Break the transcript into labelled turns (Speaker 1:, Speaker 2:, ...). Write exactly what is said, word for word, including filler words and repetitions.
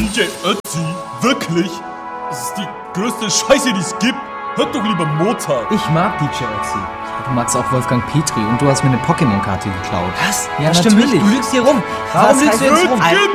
Speaker 1: D J Ötzi? Wirklich? Das ist die größte Scheiße, die es gibt. Hört doch lieber Mozart.
Speaker 2: Ich mag D J Ötzi.
Speaker 3: Du magst auch Wolfgang Petri und du hast mir eine Pokémon-Karte geklaut.
Speaker 2: Was?
Speaker 3: Ja,
Speaker 2: das stimmt
Speaker 3: natürlich.
Speaker 2: nicht. Du lügst hier rum.
Speaker 3: Warum
Speaker 2: Was
Speaker 3: lügst du
Speaker 2: heißt-
Speaker 3: jetzt rum?
Speaker 1: Gib